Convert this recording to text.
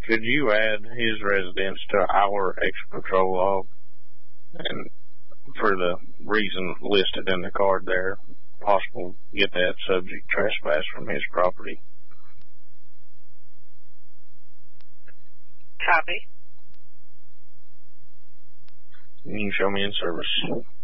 Could you add his residence to our extra patrol log? And for the reason listed in the card there, possible get that subject trespass from his property. Copy. You can show me in service.